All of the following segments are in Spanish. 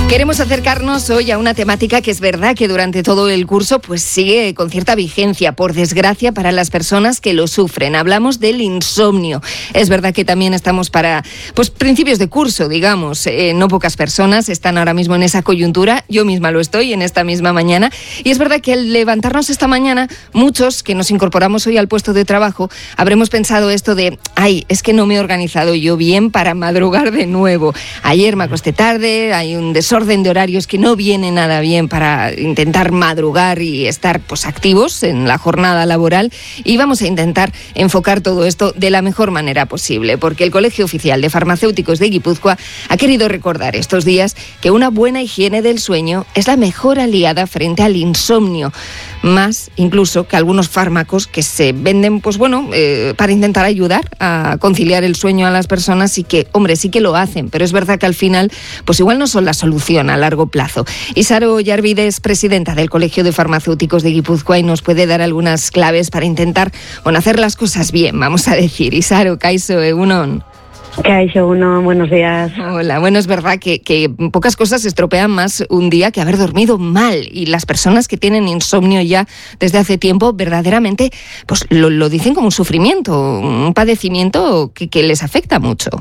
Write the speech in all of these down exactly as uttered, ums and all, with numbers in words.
Queremos acercarnos hoy a una temática que es verdad que durante todo el curso pues sigue con cierta vigencia, por desgracia, para las personas que lo sufren. Hablamos del insomnio. Es verdad que también estamos para pues principios de curso, digamos. Eh, no pocas personas están ahora mismo en esa coyuntura. Yo misma lo estoy en esta misma mañana. Y es verdad que al levantarnos esta mañana, muchos que nos incorporamos hoy al puesto de trabajo, habremos pensado esto de, ay, es que no me he organizado yo bien para madrugar de nuevo. Ayer me acosté tarde, hay un desorden de horarios que no viene nada bien para intentar madrugar y estar pues activos en la jornada laboral, y vamos a intentar enfocar todo esto de la mejor manera posible, porque el Colegio Oficial de Farmacéuticos de Guipúzcoa ha querido recordar estos días que una buena higiene del sueño es la mejor aliada frente al insomnio, más incluso que algunos fármacos que se venden pues bueno eh, para intentar ayudar a conciliar el sueño a las personas, y que, hombre, sí que lo hacen, pero es verdad que al final pues igual no son la solución a largo plazo. Isaro Yarvide es presidenta del Colegio de Farmacéuticos de Guipúzcoa y nos puede dar algunas claves para intentar, bueno, hacer las cosas bien, vamos a decir. Isaro, kaixo, egunon. Kaixo, uno, buenos días. Hola, bueno, es verdad que, que pocas cosas estropean más un día que haber dormido mal, y las personas que tienen insomnio ya desde hace tiempo verdaderamente pues lo, lo dicen como un sufrimiento, un padecimiento que, que les afecta mucho.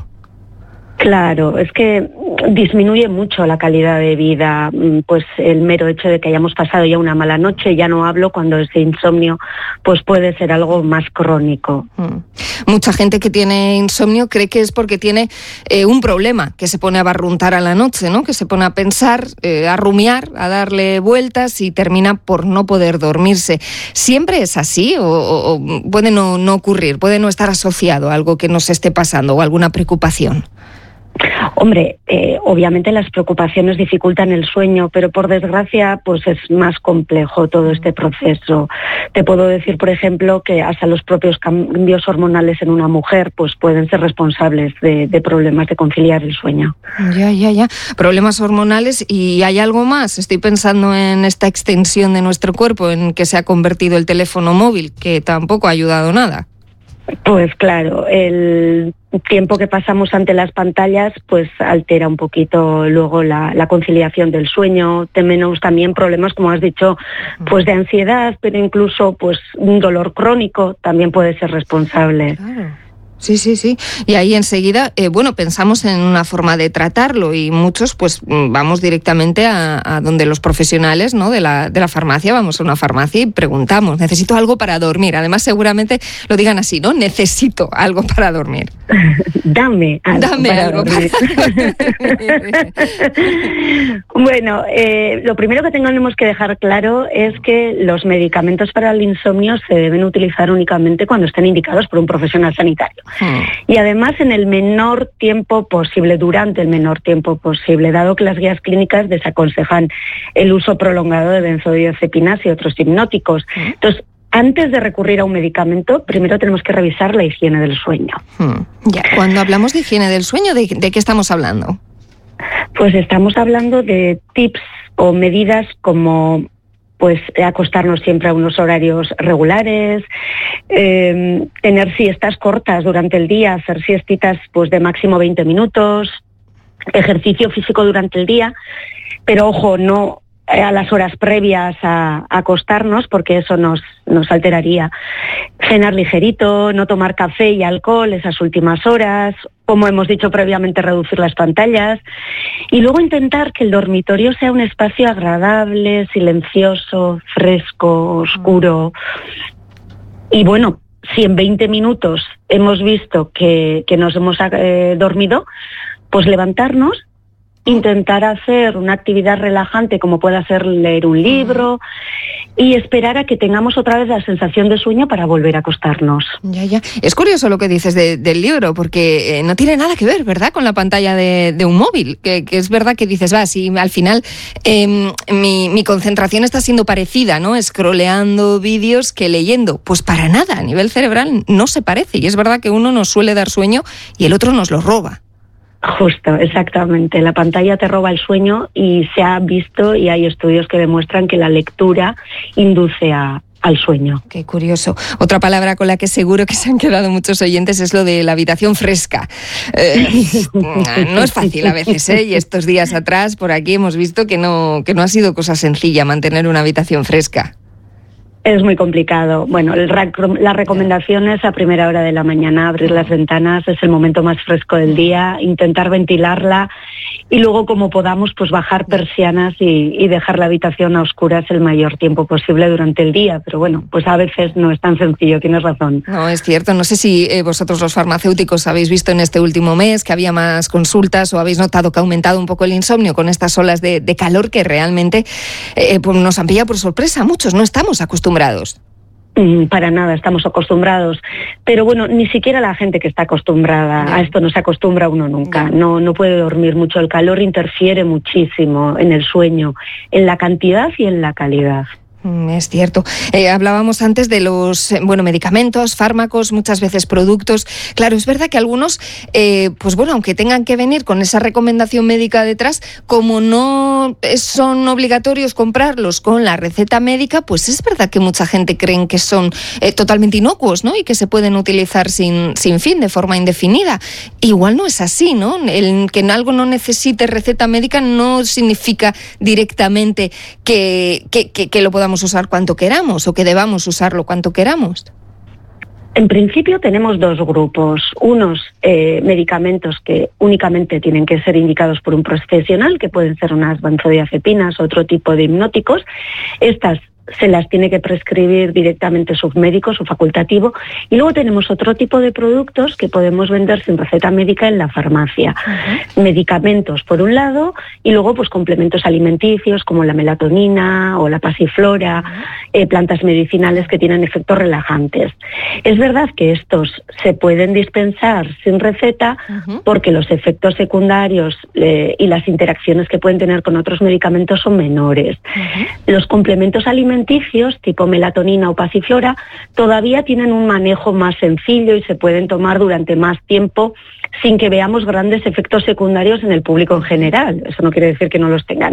Claro, es que disminuye mucho la calidad de vida, pues el mero hecho de que hayamos pasado ya una mala noche. Ya no hablo cuando ese insomnio pues puede ser algo más crónico. Mm. Mucha gente que tiene insomnio cree que es porque tiene eh, un problema, que se pone a barruntar a la noche, ¿no? Que se pone a pensar, eh, a rumiar, a darle vueltas y termina por no poder dormirse. ¿Siempre es así o, o, o puede no, no ocurrir, puede no estar asociado a algo que nos esté pasando o alguna preocupación? Hombre, eh, obviamente las preocupaciones dificultan el sueño, pero por desgracia pues es más complejo todo este proceso. Te puedo decir, por ejemplo, que hasta los propios cambios hormonales en una mujer pues pueden ser responsables de, de problemas de conciliar el sueño. Ya, ya, ya. Problemas hormonales, y hay algo más. Estoy pensando en esta extensión de nuestro cuerpo en que se ha convertido el teléfono móvil, que tampoco ha ayudado nada. Pues claro, el tiempo que pasamos ante las pantallas pues altera un poquito luego la, la conciliación del sueño. Tenemos también problemas, como has dicho, pues de ansiedad, pero incluso pues un dolor crónico también puede ser responsable. Claro. Sí, sí, sí. Y ahí enseguida, eh, bueno, pensamos en una forma de tratarlo, y muchos pues vamos directamente a, a donde los profesionales, ¿no? de la, de la farmacia, vamos a una farmacia y preguntamos, necesito algo para dormir. Además, seguramente lo digan así, ¿no? Necesito algo para dormir. Dame algo Dame para algo dormir. Bueno, eh, lo primero que tenemos que dejar claro es que los medicamentos para el insomnio se deben utilizar únicamente cuando estén indicados por un profesional sanitario. Hmm. Y además en el menor tiempo posible, durante el menor tiempo posible, dado que las guías clínicas desaconsejan el uso prolongado de benzodiazepinas y otros hipnóticos. Hmm. Entonces, antes de recurrir a un medicamento, primero tenemos que revisar la higiene del sueño. Hmm. Ya. Cuando hablamos de higiene del sueño, ¿de, de qué estamos hablando? Pues estamos hablando de tips o medidas como pues acostarnos siempre a unos horarios regulares, eh, tener siestas cortas durante el día, hacer siestitas pues de máximo veinte minutos, ejercicio físico durante el día, pero ojo, no a las horas previas a, a acostarnos, porque eso nos, nos alteraría. Cenar ligerito, no tomar café y alcohol esas últimas horas, como hemos dicho previamente, reducir las pantallas, y luego intentar que el dormitorio sea un espacio agradable, silencioso, fresco, oscuro. Y bueno, si en veinte minutos hemos visto que, que nos hemos eh, dormido, pues levantarnos, intentar hacer una actividad relajante como puede ser leer un libro y esperar a que tengamos otra vez la sensación de sueño para volver a acostarnos. Ya, ya. Es curioso lo que dices de, del libro, porque eh, no tiene nada que ver, ¿verdad?, con la pantalla de, de un móvil, que, que es verdad que dices, va, si al final eh, mi, mi concentración está siendo parecida, ¿no?, scrolleando vídeos que leyendo. Pues para nada, a nivel cerebral no se parece, y es verdad que uno nos suele dar sueño y el otro nos lo roba. Justo, exactamente. La pantalla te roba el sueño, y se ha visto y hay estudios que demuestran que la lectura induce a, al sueño. Qué curioso. Otra palabra con la que seguro que se han quedado muchos oyentes es lo de la habitación fresca. Eh, no es fácil a veces, ¿eh? Y estos días atrás por aquí hemos visto que no, que no ha sido cosa sencilla mantener una habitación fresca. Es muy complicado. Bueno, el, la recomendación es a primera hora de la mañana abrir las ventanas, es el momento más fresco del día, intentar ventilarla y luego como podamos pues bajar persianas y, y dejar la habitación a oscuras el mayor tiempo posible durante el día. Pero bueno, pues a veces no es tan sencillo, tienes razón. No, es cierto. No sé si eh, vosotros los farmacéuticos habéis visto en este último mes que había más consultas o habéis notado que ha aumentado un poco el insomnio con estas olas de, de calor que realmente eh, pues nos han pillado por sorpresa. Muchos no estamos acostumbrados. Para nada, estamos acostumbrados. Pero bueno, ni siquiera la gente que está acostumbrada no. a esto no se acostumbra uno nunca. No, no puede dormir mucho. El calor interfiere muchísimo en el sueño, en la cantidad y en la calidad. Es cierto. Eh, hablábamos antes de los bueno medicamentos, fármacos, muchas veces productos. Claro, es verdad que algunos, eh, pues bueno, aunque tengan que venir con esa recomendación médica detrás, como no son obligatorios comprarlos con la receta médica, pues es verdad que mucha gente cree que son eh, totalmente inocuos, ¿no? Y que se pueden utilizar sin, sin fin, de forma indefinida. Igual no es así, ¿no? El que algo no necesite receta médica no significa directamente que, que, que, que lo podamos usar cuanto queramos o que debamos usarlo cuanto queramos. En principio tenemos dos grupos, unos eh, medicamentos que únicamente tienen que ser indicados por un profesional, que pueden ser unas benzodiazepinas, otro tipo de hipnóticos. Estas se las tiene que prescribir directamente su médico, su facultativo, y luego tenemos otro tipo de productos que podemos vender sin receta médica en la farmacia. Uh-huh. Medicamentos por un lado y luego pues complementos alimenticios como la melatonina o la pasiflora, uh-huh. eh, plantas medicinales que tienen efectos relajantes. Es verdad que estos se pueden dispensar sin receta uh-huh. porque los efectos secundarios eh, y las interacciones que pueden tener con otros medicamentos son menores. Uh-huh. Los complementos alimenticios tipo melatonina o pasiflora todavía tienen un manejo más sencillo y se pueden tomar durante más tiempo sin que veamos grandes efectos secundarios en el público en general. Eso no quiere decir que no los tengan.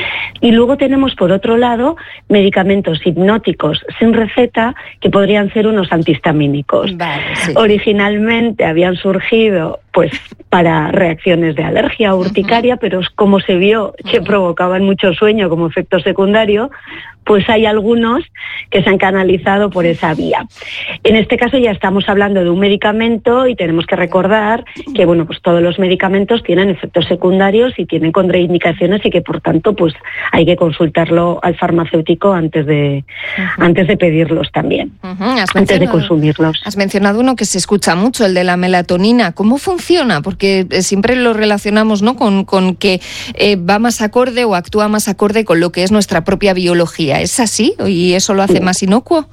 Y luego tenemos, por otro lado, medicamentos hipnóticos sin receta que podrían ser unos antihistamínicos. Vale, sí. Originalmente habían surgido pues para reacciones de alergia o urticaria, uh-huh. pero como se vio que uh-huh. provocaban mucho sueño como efecto secundario, pues hay algunos que se han canalizado por esa vía. En este caso ya estamos hablando de un medicamento y tenemos que recordar que bueno, pues todos los medicamentos tienen efectos secundarios y tienen contraindicaciones y que por tanto pues hay que consultarlo al farmacéutico antes de uh-huh. antes de pedirlos también, uh-huh. antes de consumirlos. Has mencionado uno que se escucha mucho, el de la melatonina. ¿Cómo funciona? Porque siempre lo relacionamos, ¿no?, con, con que eh, va más acorde o actúa más acorde con lo que es nuestra propia biología. ¿Es así? ¿Y eso lo hace más inocuo?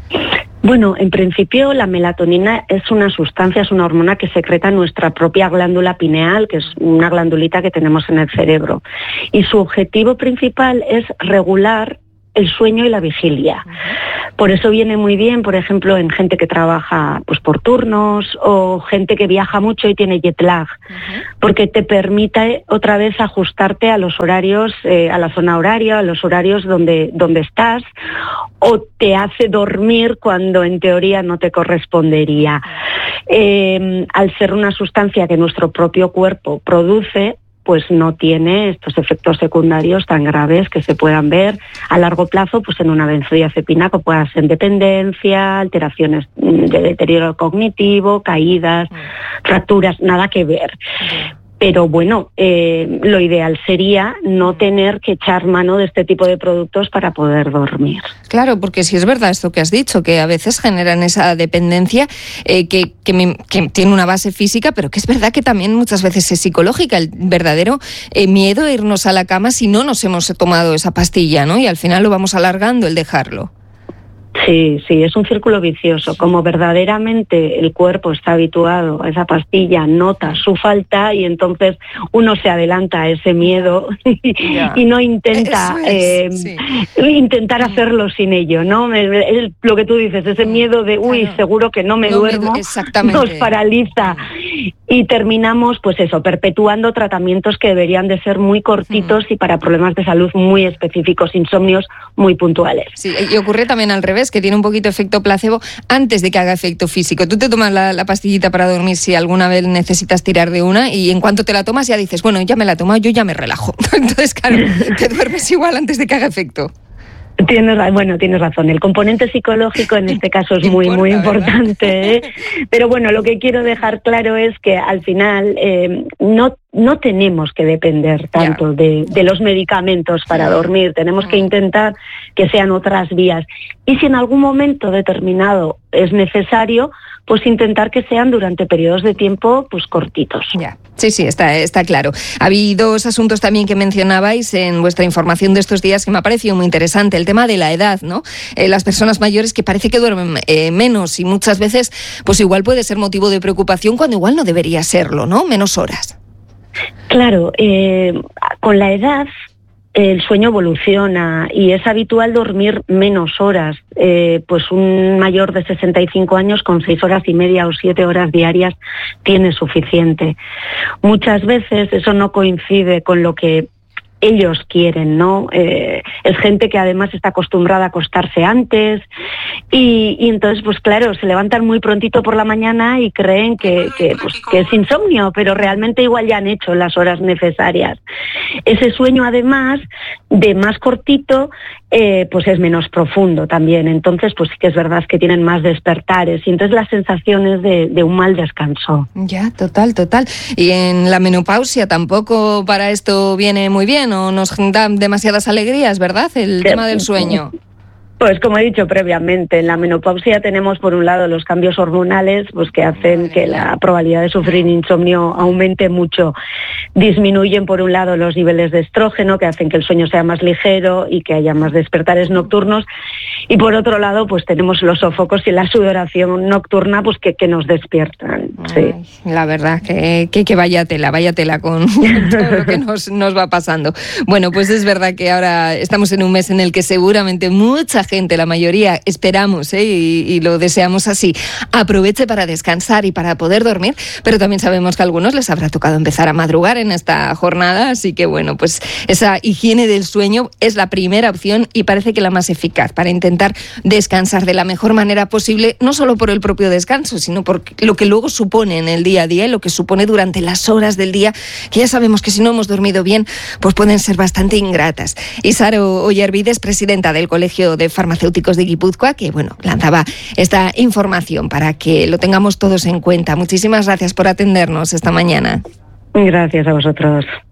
Bueno, en principio la melatonina es una sustancia, es una hormona que secreta nuestra propia glándula pineal, que es una glandulita que tenemos en el cerebro. Y su objetivo principal es regular el sueño y la vigilia. Por eso viene muy bien, por ejemplo, en gente que trabaja pues por turnos o gente que viaja mucho y tiene jet lag, uh-huh. porque te permite otra vez ajustarte a los horarios, eh, a la zona horaria, a los horarios donde, donde estás, o te hace dormir cuando en teoría no te correspondería. Eh, al ser una sustancia que nuestro propio cuerpo produce, pues no tiene estos efectos secundarios tan graves que se puedan ver a largo plazo pues en una benzodiazepina, que pueda ser dependencia, alteraciones de deterioro cognitivo, caídas, fracturas, nada que ver. Pero bueno, eh, lo ideal sería no tener que echar mano de este tipo de productos para poder dormir. Claro, porque si es verdad esto que has dicho, que a veces generan esa dependencia eh, que, que, me, que tiene una base física, pero que es verdad que también muchas veces es psicológica, el verdadero eh, miedo a irnos a la cama si no nos hemos tomado esa pastilla, ¿no? Y al final lo vamos alargando el dejarlo. Sí, sí, es un círculo vicioso. Como verdaderamente el cuerpo está habituado a esa pastilla, nota su falta y entonces uno se adelanta a ese miedo yeah. y no intenta es, eh, sí. intentar hacerlo sin ello, ¿no? Es lo que tú dices, ese miedo de, uy, claro. seguro que no me no duermo, me, exactamente. nos paraliza. y terminamos, pues eso, perpetuando tratamientos que deberían de ser muy cortitos mm. y para problemas de salud muy específicos, insomnios muy puntuales. Sí, y ocurre también al revés, que tiene un poquito efecto placebo antes de que haga efecto físico. Tú te tomas la, la pastillita para dormir si alguna vez necesitas tirar de una y en cuanto te la tomas ya dices, bueno, ya me la he tomado, yo ya me relajo. Entonces, claro, te duermes igual antes de que haga efecto. Tienes, bueno, tienes razón. El componente psicológico en este caso es muy, Importa, muy importante. ¿eh? Pero bueno, lo que quiero dejar claro es que al final eh, no no tenemos que depender tanto de, de los medicamentos para dormir. Tenemos que intentar que sean otras vías. Y si en algún momento determinado es necesario, pues intentar que sean durante periodos de tiempo pues cortitos. Ya. Sí, sí, está, está claro. Había dos asuntos también que mencionabais en vuestra información de estos días que me ha parecido muy interesante. El tema de la edad, ¿no? Eh, las personas mayores que parece que duermen eh, menos y muchas veces pues igual puede ser motivo de preocupación cuando igual no debería serlo, ¿no? Menos horas. Claro, eh, con la edad el sueño evoluciona y es habitual dormir menos horas. Eh, pues un mayor de sesenta y cinco años con seis horas y media o siete horas diarias tiene suficiente. Muchas veces eso no coincide con lo que ellos quieren, ¿no? Eh, es gente que además está acostumbrada a acostarse antes y, y entonces, pues claro, se levantan muy prontito por la mañana y creen que, que, pues, que es insomnio, pero realmente igual ya han hecho las horas necesarias. Ese sueño, además, de más cortito, eh, pues es menos profundo también. Entonces, pues sí que es verdad que tienen más despertares y entonces la sensación es de, de un mal descanso. Ya, total, total. Y en la menopausia tampoco para esto viene muy bien, o nos da demasiadas alegrías, ¿verdad? El tema del sueño. Pues como he dicho previamente, en la menopausia tenemos por un lado los cambios hormonales, pues que hacen que la probabilidad de sufrir insomnio aumente mucho. Disminuyen por un lado los niveles de estrógeno, que hacen que el sueño sea más ligero y que haya más despertares nocturnos. Y por otro lado, pues tenemos los sofocos y la sudoración nocturna, pues que, que nos despiertan. Sí. Ay, la verdad, que, que, que vaya tela, vaya tela con, con todo lo que nos, nos va pasando. Bueno, pues es verdad que ahora estamos en un mes en el que seguramente mucha gente, la mayoría, esperamos ¿eh? y, y lo deseamos así, aproveche para descansar y para poder dormir, pero también sabemos que a algunos les habrá tocado empezar a madrugar en esta jornada, así que bueno, pues esa higiene del sueño es la primera opción y parece que la más eficaz para intentar descansar de la mejor manera posible, no solo por el propio descanso, sino por lo que luego supone en el día a día y lo que supone durante las horas del día, que ya sabemos que si no hemos dormido bien, pues pueden ser bastante ingratas. Y Saro Ollervides, presidenta del Colegio de Farmacéuticos de Guipúzcoa, que bueno, lanzaba esta información para que lo tengamos todos en cuenta. Muchísimas gracias por atendernos esta mañana. Gracias a vosotros.